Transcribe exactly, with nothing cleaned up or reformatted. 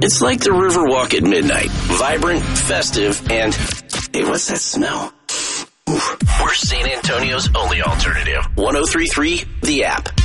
It's like the Riverwalk at midnight. Vibrant, festive, and... Hey, what's that smell? Oof. We're San Antonio's only alternative. one oh three point three, The App.